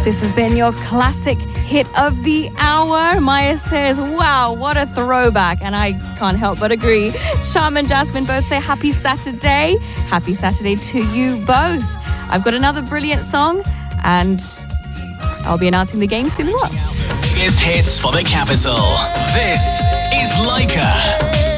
This has been your classic hit of the hour. Maya says, wow, what a throwback. And I can't help but agree. Sham and Jasmine both say happy Saturday. Happy Saturday to you both. I've got another brilliant song and I'll be announcing the game soon as well. Biggest hits for the capital. This is Leica.